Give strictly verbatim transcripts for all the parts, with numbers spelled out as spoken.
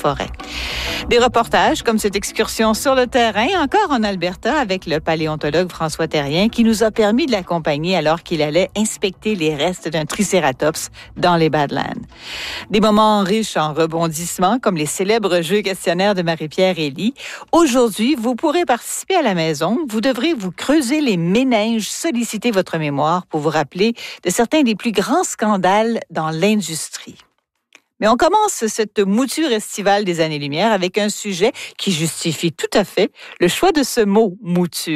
forêt. Des reportages comme cette excursion sur le terrain, encore en Alberta, avec le paléontologue François Terrien, qui nous a permis de l'accompagner alors qu'il allait inspecter les restes d'un tricératops dans les Badlands. Des moments riches en rebondissements, comme les célèbres jeux questionnaires de Marie-Pierre Elie. Aujourd'hui, vous pourrez participer à la maison. Vous devrez vous creuser les méninges, solliciter votre mémoire pour vous rappeler de certains des plus grands scandales dans l'industrie. Mais on commence cette mouture estivale des années-lumière avec un sujet qui justifie tout à fait le choix de ce mot « mouture ».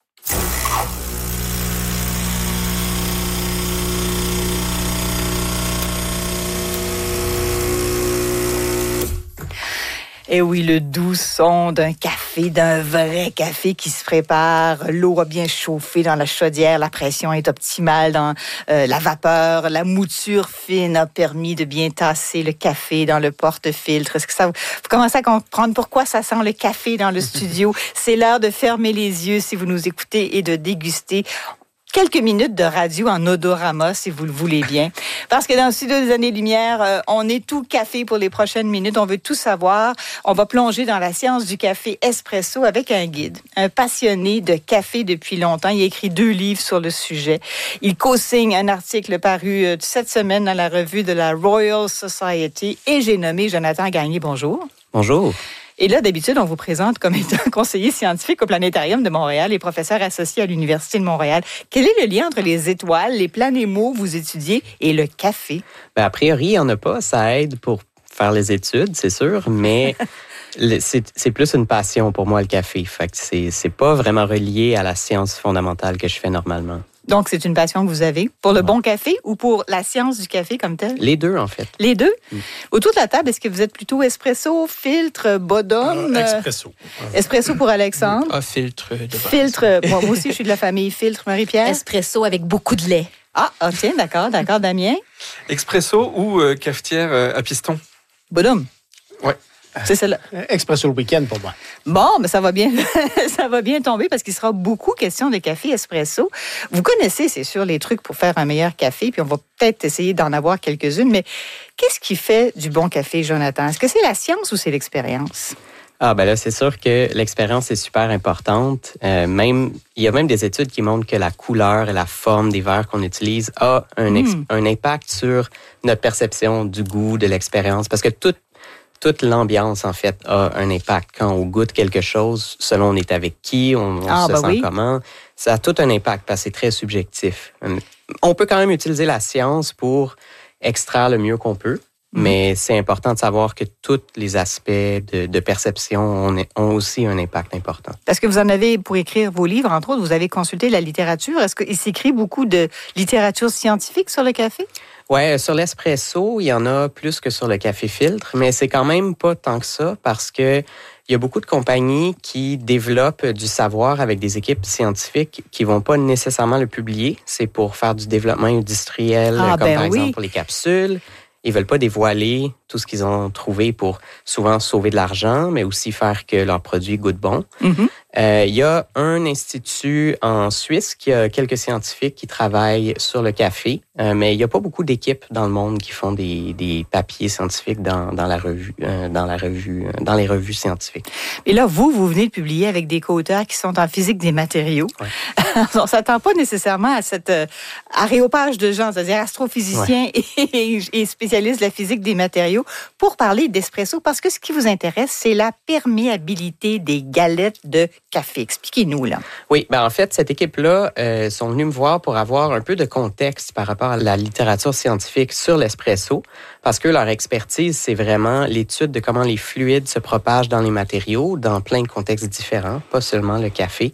Et oui, le doux son d'un café, d'un vrai café qui se prépare. L'eau a bien chauffé dans la chaudière, la pression est optimale dans euh, la vapeur. La mouture fine a permis de bien tasser le café dans le porte-filtre. Est-ce que ça vous, vous commencez à comprendre pourquoi ça sent le café dans le studio? C'est l'heure de fermer les yeux si vous nous écoutez et de déguster quelques minutes de radio en odorama, si vous le voulez bien. Parce que dans le studio des années-lumière, euh, on est tout café pour les prochaines minutes. On veut tout savoir. On va plonger dans la science du café espresso avec un guide, un passionné de café depuis longtemps. Il a écrit deux livres sur le sujet. Il co-signe un article paru euh, cette semaine dans la revue de la Royal Society. Et j'ai nommé Jonathan Gagné. Bonjour. Bonjour. Et là, d'habitude, on vous présente comme étant conseiller scientifique au Planétarium de Montréal et professeur associé à l'Université de Montréal. Quel est le lien entre les étoiles, les planémos, vous étudiez, et le café? Bien, a priori, il n'y en a pas. Ça aide pour faire les études, c'est sûr, mais le, c'est, c'est plus une passion pour moi, le café. Fait que c'est, c'est pas vraiment relié à la science fondamentale que je fais normalement. Donc, c'est une passion que vous avez pour le bon café ou pour la science du café comme tel? Les deux, en fait. Les deux? Mm. Autour de la table, est-ce que vous êtes plutôt espresso, filtre, bodum? Euh, espresso. Espresso pour Alexandre. Ah, filtre de base. Filtre. Moi aussi, je suis de la famille filtre. Marie-Pierre? Espresso avec beaucoup de lait. Ah, ah tiens, d'accord, d'accord. Damien? Expresso ou euh, cafetière euh, à piston? Bodum. Ouais. C'est celle-là. Expresso le week-end pour moi. Bon, mais ça va bien, ça va bien tomber parce qu'il sera beaucoup question de café espresso. Vous connaissez, c'est sûr, les trucs pour faire un meilleur café, puis on va peut-être essayer d'en avoir quelques-unes. Mais qu'est-ce qui fait du bon café, Jonathan? Est-ce que c'est la science ou c'est l'expérience? Ah, ben là, c'est sûr que l'expérience est super importante. Euh, même, il y a même des études qui montrent que la couleur et la forme des verres qu'on utilise a un, ex- mm. un impact sur notre perception du goût, de l'expérience. Parce que tout Toute l'ambiance, en fait, a un impact. Quand on goûte quelque chose, selon on est avec qui, on, on ah, se ben sent oui. comment, ça a tout un impact parce que c'est très subjectif. On peut quand même utiliser la science pour extraire le mieux qu'on peut, mmh. mais c'est important de savoir que tous les aspects de, de perception ont, ont aussi un impact important. Parce que vous en avez, pour écrire vos livres, entre autres, vous avez consulté la littérature. Est-ce qu'il s'écrit beaucoup de littérature scientifique sur le café? Ouais, sur l'espresso, il y en a plus que sur le café filtre, mais c'est quand même pas tant que ça parce que il y a beaucoup de compagnies qui développent du savoir avec des équipes scientifiques qui vont pas nécessairement le publier. C'est pour faire du développement industriel, ah, comme ben par oui. exemple pour les capsules. Ils veulent pas dévoiler tout ce qu'ils ont trouvé pour souvent sauver de l'argent, mais aussi faire que leurs produits goûtent bon. Mm-hmm. Euh, il y a un institut en Suisse qui a quelques scientifiques qui travaillent sur le café, euh, mais il n'y a pas beaucoup d'équipes dans le monde qui font des, des papiers scientifiques dans, dans la revue, euh, dans la revue, euh, dans les revues scientifiques. Et là, vous, vous venez de publier avec des co-auteurs qui sont en physique des matériaux. Ouais. On ne s'attend pas nécessairement à cette euh, aréopage de gens, c'est-à-dire astrophysiciens ouais. et, et spécialistes de la physique des matériaux, pour parler d'espresso, parce que ce qui vous intéresse, c'est la perméabilité des galettes de café. Expliquez-nous, là. Oui, ben en fait, cette équipe-là euh, sont venus me voir pour avoir un peu de contexte par rapport à la littérature scientifique sur l'espresso, parce que leur expertise, c'est vraiment l'étude de comment les fluides se propagent dans les matériaux, dans plein de contextes différents, pas seulement le café.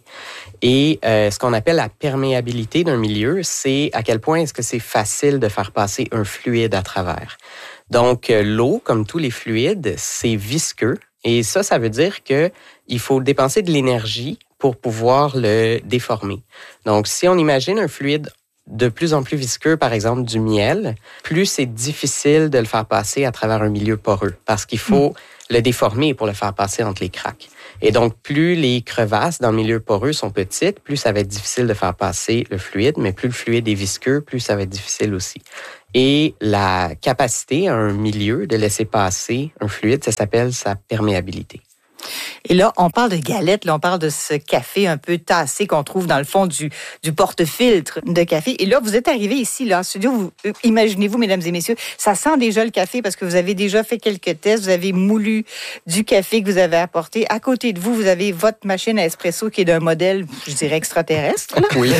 Et euh, ce qu'on appelle la perméabilité d'un milieu, c'est à quel point est-ce que c'est facile de faire passer un fluide à travers. Donc, euh, l'eau, comme tous les fluides, c'est visqueux. Et ça, ça veut dire que il faut dépenser de l'énergie pour pouvoir le déformer. Donc, si on imagine un fluide de plus en plus visqueux, par exemple du miel, plus c'est difficile de le faire passer à travers un milieu poreux parce qu'il faut mmh. le déformer pour le faire passer entre les craques. Et donc, plus les crevasses dans le milieu poreux sont petites, plus ça va être difficile de faire passer le fluide, mais plus le fluide est visqueux, plus ça va être difficile aussi. Et la capacité à un milieu de laisser passer un fluide, ça s'appelle sa perméabilité. Et là, on parle de galette, là, on parle de ce café un peu tassé qu'on trouve dans le fond du, du porte-filtre de café. Et là, vous êtes arrivé ici, là, en studio, vous, imaginez-vous, mesdames et messieurs, ça sent déjà le café parce que vous avez déjà fait quelques tests, vous avez moulu du café que vous avez apporté. À côté de vous, vous avez votre machine à espresso qui est d'un modèle, je dirais, extraterrestre. Là. Oui.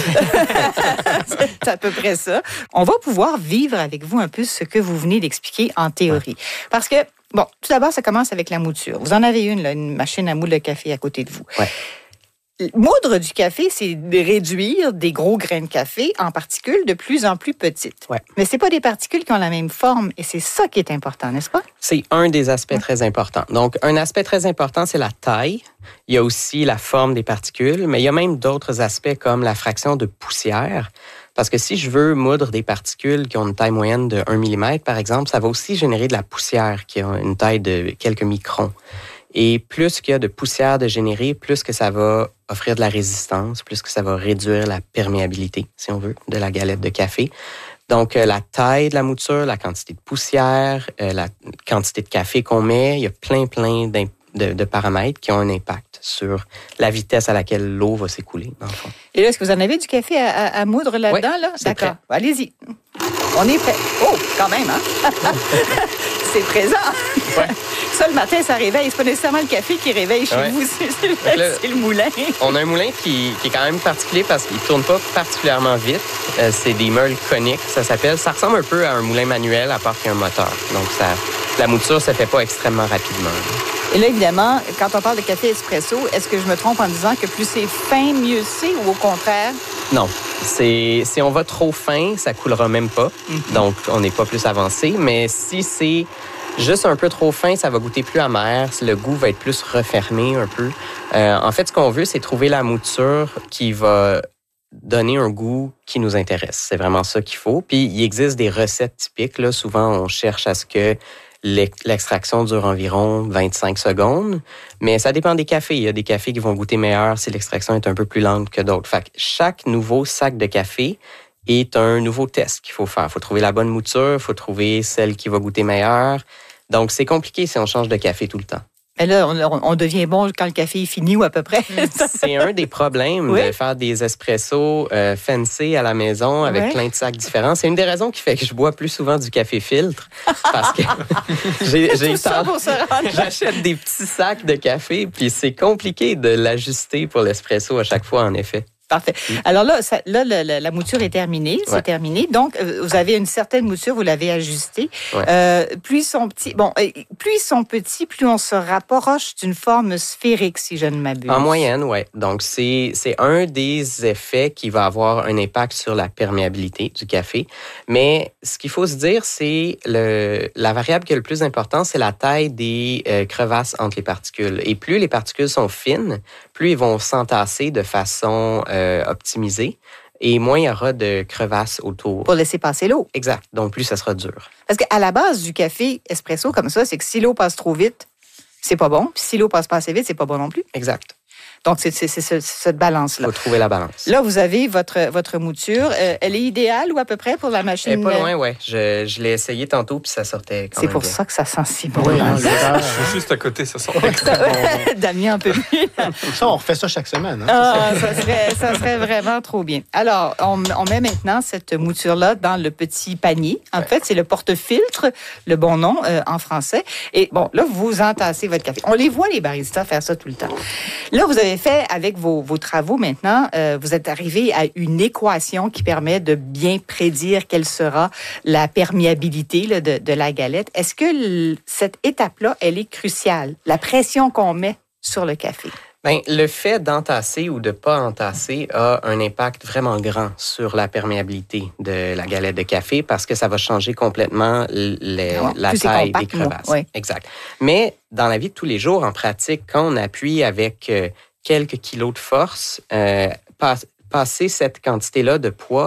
C'est à peu près ça. On va pouvoir vivre avec vous un peu ce que vous venez d'expliquer en théorie. Parce que bon, tout d'abord, ça commence avec la mouture. Vous en avez une, là, une machine à moudre de café à côté de vous. Ouais. Moudre du café, c'est de réduire des gros grains de café en particules de plus en plus petites. Ouais. Mais ce n'est pas des particules qui ont la même forme et c'est ça qui est important, n'est-ce pas? C'est un des aspects ouais. très importants. Donc, un aspect très important, c'est la taille. Il y a aussi la forme des particules, mais il y a même d'autres aspects comme la fraction de poussière. Parce que si je veux moudre des particules qui ont une taille moyenne de un millimètre, par exemple, ça va aussi générer de la poussière qui a une taille de quelques microns. Et plus qu'il y a de poussière de générer, plus que ça va offrir de la résistance, plus que ça va réduire la perméabilité, si on veut, de la galette de café. Donc, euh, la taille de la mouture, la quantité de poussière, euh, la quantité de café qu'on met, il y a plein, plein de, de paramètres qui ont un impact sur la vitesse à laquelle l'eau va s'écouler, dans le fond. Et là, est-ce que vous en avez du café à, à, à moudre là-dedans? Oui, là? c'est D'accord. prêt. Allez-y. On est prêt. Oh, quand même, hein? C'est présent. Ouais. Ça, le matin, ça réveille. C'est pas nécessairement le café qui réveille chez ouais. vous, c'est, c'est, le, là, c'est le moulin. On a un moulin qui, qui est quand même particulier parce qu'il tourne pas particulièrement vite. Euh, c'est des meules coniques, ça s'appelle. Ça ressemble un peu à un moulin manuel, à part qu'il y a un moteur. Donc, ça, la mouture se fait pas extrêmement rapidement. Et là, évidemment, quand on parle de café espresso, est-ce que je me trompe en disant que plus c'est fin, mieux c'est, ou au contraire? Non. C'est, si on va trop fin, ça coulera même pas. Mm-hmm. Donc, on n'est pas plus avancé. Mais si c'est juste un peu trop fin, ça va goûter plus amer. Le goût va être plus refermé un peu. Euh, en fait, ce qu'on veut, c'est trouver la mouture qui va donner un goût qui nous intéresse. C'est vraiment ça qu'il faut. Puis, il existe des recettes typiques. Là. Souvent, on cherche à ce que l'extraction dure environ vingt-cinq secondes, mais ça dépend des cafés. Il y a des cafés qui vont goûter meilleur si l'extraction est un peu plus lente que d'autres. Fait que chaque nouveau sac de café est un nouveau test qu'il faut faire. Il faut trouver la bonne mouture, il faut trouver celle qui va goûter meilleur. Donc, c'est compliqué si on change de café tout le temps. Mais là, on, on devient bon quand le café est fini ou à peu près. C'est un des problèmes oui. de faire des espressos euh, fancy à la maison avec oui. plein de sacs différents. C'est une des raisons qui fait que je bois plus souvent du café filtre parce que j'ai, j'ai Tout ça pour se rendre. J'achète des petits sacs de café puis c'est compliqué de l'ajuster pour l'espresso à chaque fois, en effet. Parfait. Alors là, ça, là la, la, la mouture est terminée, c'est ouais. terminé. Donc, euh, vous avez une certaine mouture, vous l'avez ajustée. Ouais. Euh, plus ils sont petits, bon, euh, plus ils sont petits, plus on se rapproche d'une forme sphérique, si je ne m'abuse. En moyenne, oui. Donc, c'est, c'est un des effets qui va avoir un impact sur la perméabilité du café. Mais ce qu'il faut se dire, c'est le, la variable qui est le plus importante, c'est la taille des euh, crevasses entre les particules. Et plus les particules sont fines, plus ils vont s'entasser de façon euh, optimisée et moins il y aura de crevasses autour. Pour laisser passer l'eau. Exact. Donc, plus ça sera dur. Parce qu'à la base du café espresso comme ça, c'est que si l'eau passe trop vite, c'est pas bon. Puis si l'eau passe pas assez vite, c'est pas bon non plus. Exact. Donc, c'est, c'est, c'est, c'est cette balance-là. Il faut trouver la balance. Là, vous avez votre, votre mouture. Euh, elle est idéale ou à peu près pour la machine? Elle est pas loin, oui. Je, je l'ai essayé tantôt, puis ça sortait quand c'est même pour bien. ça que ça sent si bon. Oui, hein, ça. Je suis juste à côté, ça sent extrêmement bon. Damien un peu mieux. Ça, on refait ça chaque semaine. Hein, ah, ça, serait, ça serait vraiment trop bien. Alors, on, on met maintenant cette mouture-là dans le petit panier. En ouais. fait, c'est le porte-filtre, le bon nom euh, en français. Et bon, là, vous entassez votre café. On les voit, les baristas, faire ça tout le temps. Là, vous avez fait avec vos vos travaux maintenant, euh, vous êtes arrivé à une équation qui permet de bien prédire quelle sera la perméabilité là, de, de la galette. Est-ce que l- cette étape-là, elle est cruciale? La pression qu'on met sur le café? Bien, le fait d'entasser ou de ne pas entasser a un impact vraiment grand sur la perméabilité de la galette de café parce que ça va changer complètement les, ouais, la taille compact, des crevasses. Ouais. Exact. Mais dans la vie de tous les jours, en pratique, quand on appuie avec euh, quelques kilos de force, euh, pas, passer cette quantité-là de poids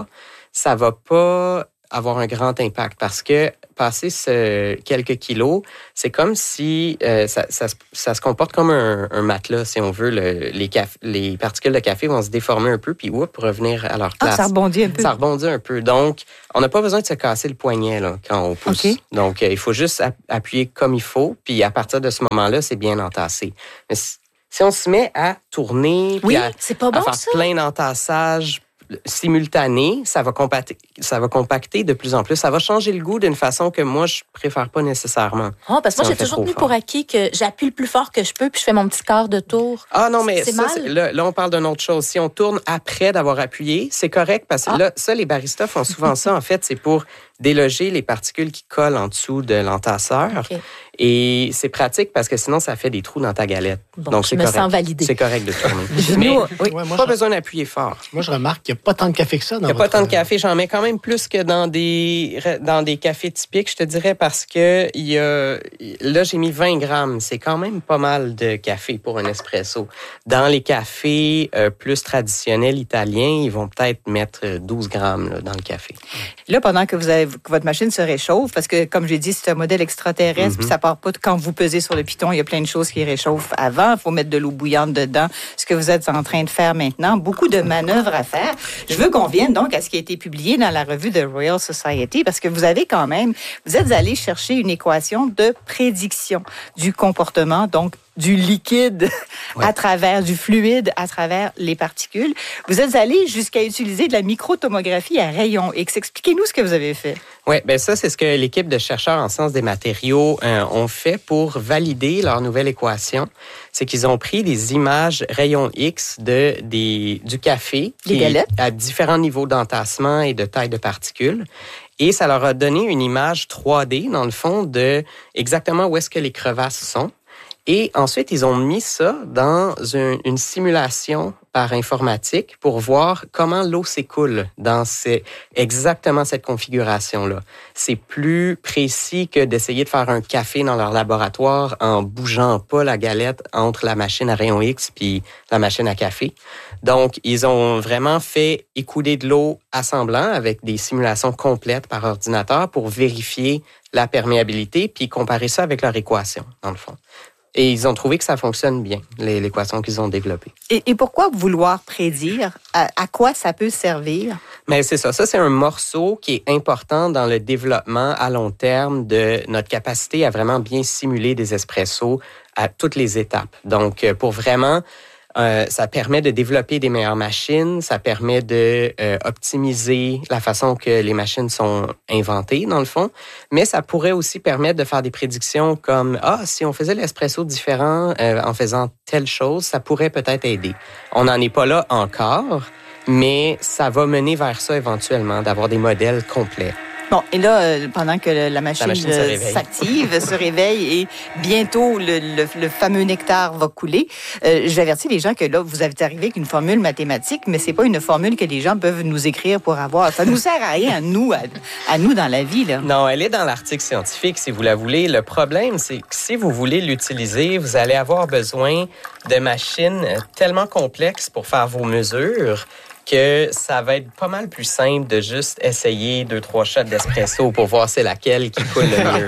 ça va pas avoir un grand impact parce que passer ce quelques kilos, c'est comme si euh, ça, ça, ça se comporte comme un, un matelas, si on veut. Le, les, caf- les particules de café vont se déformer un peu, puis oups, revenir à leur place. Ah, ça rebondit un peu. Ça rebondit un peu. Donc, on n'a pas besoin de se casser le poignet là, quand on pousse. Okay. Donc, euh, il faut juste app- appuyer comme il faut, puis à partir de ce moment-là, c'est bien entassé. Mais si, si on se met à tourner, Oui, puis à, c'est pas bon, à faire ça. plein d'entassages simultané, ça va compacter, ça va compacter de plus en plus. Ça va changer le goût d'une façon que moi, je préfère pas nécessairement. Oh, parce que moi, Ça j'ai en fait toujours trop tenu fort. pour acquis que j'appuie le plus fort que je peux, puis je fais mon petit quart de tour. Ah non, mais C'est ça, mal? c'est- là, là, on parle d'une autre chose. Si on tourne après d'avoir appuyé, c'est correct parce que Ah. là, ça, les baristas font souvent ça. En fait, c'est pour déloger les particules qui collent en dessous de l'entasseur. OK. Et c'est pratique parce que sinon, ça fait des trous dans ta galette. Bon, Donc, je c'est me correct. sens validée. C'est correct de tourner. Mais, mais oui. Ouais, moi, pas je, besoin d'appuyer fort. moi, je remarque qu'il n'y a pas tant de café que ça dans Il n'y a pas votre- tant de café. J'en mets quand même plus que dans des, dans des cafés typiques, je te dirais, parce que il y a, là, j'ai mis vingt grammes. C'est quand même pas mal de café pour un espresso. Dans les cafés euh, plus traditionnels italiens, ils vont peut-être mettre douze grammes là, dans le café. Là, pendant que, vous avez, que votre machine se réchauffe, parce que, comme j'ai dit, c'est un modèle extraterrestre, Mm-hmm. puis ça part pas de quand vous pesez sur le piton. Il y a plein de choses qui réchauffent avant. Il faut mettre de l'eau bouillante dedans. Ce que vous êtes en train de faire maintenant, beaucoup de manœuvres à faire. Je veux qu'on vienne donc à ce qui a été publié dans la revue de Royal Society, parce que vous avez quand même, vous êtes allé chercher une équation de prédiction du comportement, donc du liquide Ouais. à travers, du fluide à travers les particules. Vous êtes allé jusqu'à utiliser de la microtomographie à rayons X. Expliquez-nous ce que vous avez fait. Oui, ben ça, c'est ce que l'équipe de chercheurs en sciences des matériaux euh, ont fait pour valider leur nouvelle équation. C'est qu'ils ont pris des images rayons X de, des, du café Des qui galettes. est à différents niveaux d'entassement et de taille de particules. Et ça leur a donné une image trois D, dans le fond, de exactement où est-ce que les crevasses sont. Et ensuite, ils ont mis ça dans une, une simulation par informatique pour voir comment l'eau s'écoule dans ces, exactement cette configuration-là. C'est plus précis que d'essayer de faire un café dans leur laboratoire en bougeant pas la galette entre la machine à rayon X puis la machine à café. Donc, ils ont vraiment fait écouler de l'eau assemblant avec des simulations complètes par ordinateur pour vérifier la perméabilité puis comparer ça avec leur équation, dans le fond. Et ils ont trouvé que ça fonctionne bien, les, l'équation qu'ils ont développée. Et, et pourquoi vouloir prédire? À, à quoi ça peut servir? Mais c'est ça. Ça, c'est un morceau qui est important dans le développement à long terme de notre capacité à vraiment bien simuler des espressos à toutes les étapes. Donc, pour vraiment... Euh, ça permet de développer des meilleures machines, ça permet de euh, optimiser la façon que les machines sont inventées, dans le fond, mais ça pourrait aussi permettre de faire des prédictions comme « Ah, si on faisait l'espresso différent euh, en faisant telle chose, ça pourrait peut-être aider. » On n'en est pas là encore, mais ça va mener vers ça éventuellement, d'avoir des modèles complets. Bon, et là, euh, pendant que le- la machine, La machine se euh, réveille. s'active, se réveille et bientôt le, le, le fameux nectar va couler, euh, j'avertis les gens que là, vous avez arrivé avec une formule mathématique, mais c'est pas une formule que les gens peuvent nous écrire pour avoir. Ça nous sert à rien, à nous, à, à nous dans la vie, là. Non, elle est dans l'article scientifique, si vous la voulez. Le problème, c'est que si vous voulez l'utiliser, vous allez avoir besoin de machines tellement complexes pour faire vos mesures que ça va être pas mal plus simple de juste essayer deux, trois shots d'espresso pour voir c'est laquelle qui coule le mieux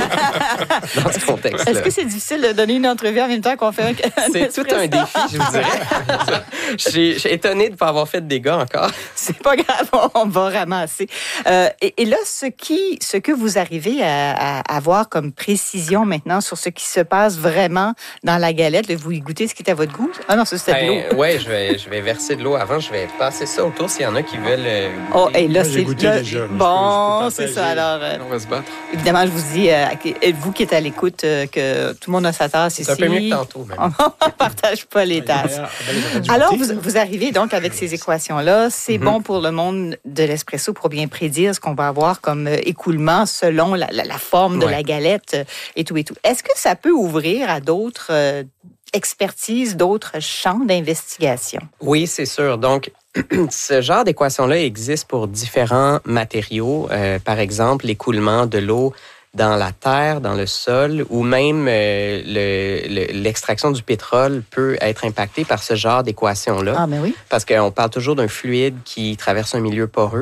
dans ce contexte-là. Est-ce que c'est difficile de donner une entrevue en même temps qu'on fait un, un C'est tout un espresso? défi, je vous dirais. J'ai- J'ai étonné de ne pas avoir fait de dégâts encore. C'est pas grave, on va ramasser. Euh, et, et là, ce qui, ce que vous arrivez à, à avoir comme précision maintenant sur ce qui se passe vraiment dans la galette, vous y goûtez ce qui est à votre goût? Ah non, ça c'était de l'eau. Ben, ouais, je vais, je vais verser de l'eau avant. Je vais passer ça autour s'il y en a qui veulent. euh, Oh, goûter. et là, Moi, j'ai c'est goûté là- déjà, là. Je peux- bon, je peux c'est ça. partager. Alors, euh, On va se battre. évidemment, je vous dis, euh, vous qui êtes à l'écoute, euh, que tout le monde a sa tasse ici. C'est un peu mieux que tantôt, même. On ne partage pas les tasses. Ah, ben, j'aurais dû Alors, goûter, vous, ça. vous arrivez donc avec ces équations-là. C'est Mhm. bon pour le monde de l'espresso pour bien prédire ce qu'on va avoir comme euh, écoulement selon la, la- la forme de Ouais. la galette euh, et tout et tout. Est-ce que ça peut ouvrir à d'autres euh, expertises, d'autres champs d'investigation? Oui, c'est sûr. Donc, ce genre d'équation-là existe pour différents matériaux. Euh, par exemple, l'écoulement de l'eau dans la terre, dans le sol, ou même euh, le- le- l'extraction du pétrole peut être impactée par ce genre d'équation-là. Ah, mais oui. Parce qu'on parle toujours d'un fluide qui traverse un milieu poreux.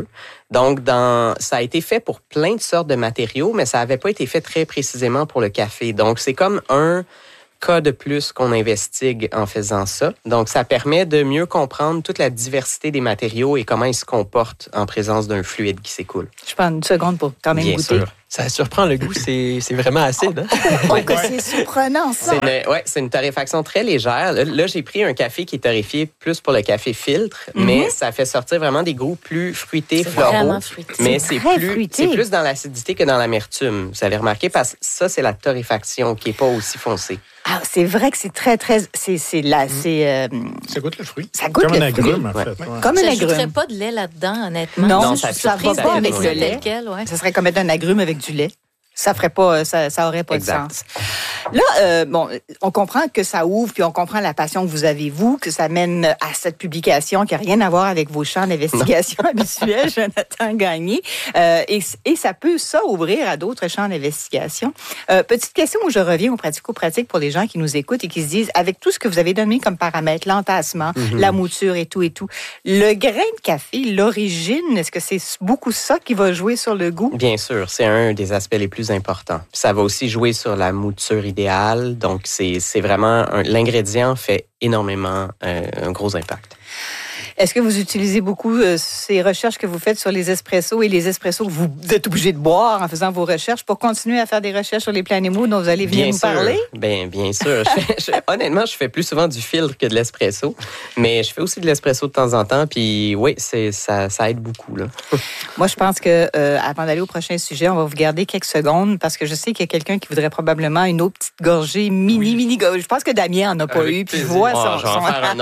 Donc, dans, ça a été fait pour plein de sortes de matériaux, mais ça n'avait pas été fait très précisément pour le café. Donc, c'est comme un cas de plus qu'on investigue en faisant ça. Donc, ça permet de mieux comprendre toute la diversité des matériaux et comment ils se comportent en présence d'un fluide qui s'écoule. Je prends une seconde pour quand même Bien goûter. sûr. Ça surprend le goût, c'est, c'est vraiment acide. Hein? Oh, que c'est surprenant, ça! C'est une, ouais, c'est une torréfaction très légère. Là, là, j'ai pris un café qui est torréfié plus pour le café filtre, mm-hmm. mais ça fait sortir vraiment des goûts plus fruités, c'est floraux. Vraiment fruité. Mais c'est, c'est plus, fruité. c'est plus dans l'acidité que dans l'amertume. Vous allez remarquer, parce que ça, c'est la torréfaction qui n'est pas aussi foncée. Ah, c'est vrai que c'est très, très... C'est, c'est là, c'est... Euh, ça goûte le fruit. Ça goûte Comme le un fruit. agrume, en Ouais. fait. Ouais. Comme un Je n'ajouterais agrume. pas de lait là-dedans, honnêtement. Non, Non, ça ça ne va surprise pas avec avec le le lait. Quel, ouais. Ça serait comme mettre un agrume avec du lait. Ça ferait pas, ça, ça aurait pas Exact. de sens. Là, euh, bon, on comprend que ça ouvre, puis on comprend la passion que vous avez, vous, que ça mène à cette publication qui n'a rien à voir avec vos champs d'investigation habituels, Jonathan Gagné. Euh, et, et ça peut, ça, ouvrir à d'autres champs d'investigation. Euh, petite question où je reviens aux pratico-pratiques pour les gens qui nous écoutent et qui se disent, avec tout ce que vous avez donné comme paramètres, l'entassement, mm-hmm. la mouture et tout et tout, le grain de café, l'origine, est-ce que c'est beaucoup ça qui va jouer sur le goût? Bien sûr, c'est un des aspects les plus importants. Ça va aussi jouer sur la mouture idéale. Donc, c'est, c'est vraiment... Un, l'ingrédient fait énormément euh, un gros impact. Est-ce que vous utilisez beaucoup euh, ces recherches que vous faites sur les espressos et les espressos que vous êtes obligé de boire en faisant vos recherches pour continuer à faire des recherches sur les plants animaux dont vous allez venir bien nous sûr. parler? Bien, bien sûr. Je fais, je, honnêtement, je fais plus souvent du filtre que de l'espresso, mais je fais aussi de l'espresso de temps en temps. Puis oui, c'est, ça, ça aide beaucoup. Là. Moi, je pense que euh, avant d'aller au prochain sujet, on va vous garder quelques secondes parce que je sais qu'il y a quelqu'un qui voudrait probablement une autre petite gorgée, mini, oui. mini gorgée. Je pense que Damien en a pas Avec eu. Puis je plaisir. vois Oh, son... je vais en son... faire un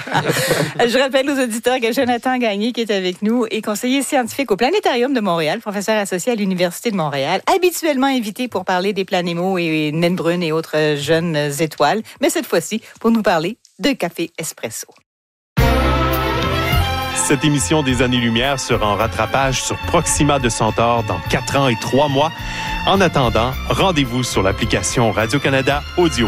autre. Je rappelle aux auditeurs que Jonathan Gagné, qui est avec nous, est conseiller scientifique au Planétarium de Montréal, professeur associé à l'Université de Montréal, habituellement invité pour parler des planémos et naines brunes et autres jeunes étoiles, mais cette fois-ci pour nous parler de café espresso. Cette émission des Années-Lumière sera en rattrapage sur Proxima de Centaure dans quatre ans et trois mois. En attendant, rendez-vous sur l'application Radio-Canada Audio.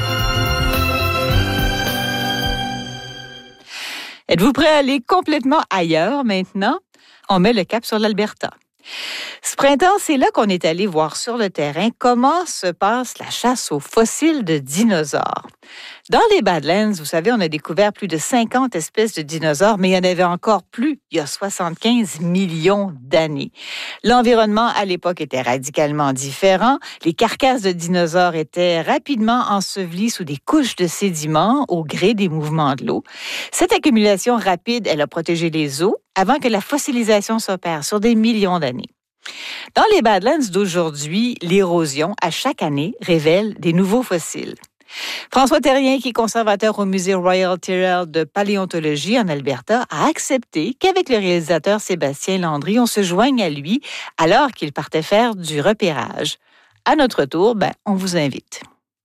Êtes-vous prêt à aller complètement ailleurs maintenant? On met le cap sur l'Alberta. Ce printemps, c'est là qu'on est allé voir sur le terrain comment se passe la chasse aux fossiles de dinosaures. Dans les Badlands, vous savez, on a découvert plus de cinquante espèces de dinosaures, mais il y en avait encore plus il y a soixante-quinze millions d'années. L'environnement à l'époque était radicalement différent. Les carcasses de dinosaures étaient rapidement ensevelies sous des couches de sédiments au gré des mouvements de l'eau. Cette accumulation rapide, elle a protégé les eaux avant que la fossilisation s'opère sur des millions d'années. Dans les Badlands d'aujourd'hui, l'érosion, à chaque année, révèle des nouveaux fossiles. François Terrien, qui est conservateur au Musée Royal Tyrrell de paléontologie en Alberta, a accepté qu'avec le réalisateur Sébastien Landry, on se joigne à lui alors qu'il partait faire du repérage. À notre tour, ben, on vous invite.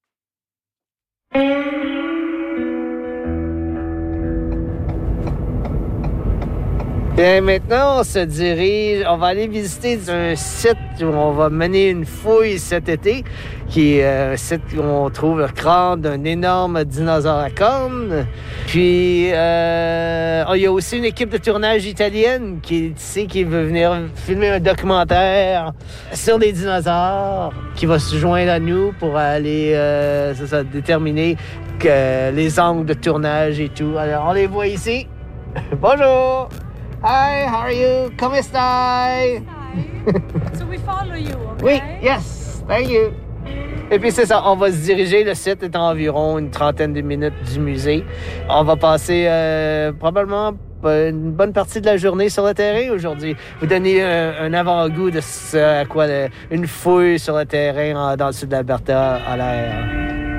Bien, maintenant, on se dirige, on va aller visiter un site où on va mener une fouille cet été, qui est un site où on trouve le crâne d'un énorme dinosaure à cornes. Puis, euh, il y a aussi une équipe de tournage italienne qui est ici, qui veut venir filmer un documentaire sur des dinosaures, qui va se joindre à nous pour aller euh, c'est ça, déterminer que les angles de tournage et tout. Alors, on les voit ici. Bonjour! Hi, how are you? Come stai? Hi. So we follow you, okay? Oui, yes, thank you. Et puis c'est ça, on va se diriger. Le site est à environ une trentaine de minutes du musée. On va passer euh, probablement une bonne partie de la journée sur le terrain aujourd'hui. Vous donner un, un avant-goût de ce à quoi le, une fouille sur le terrain dans le sud de l'Alberta a l'air.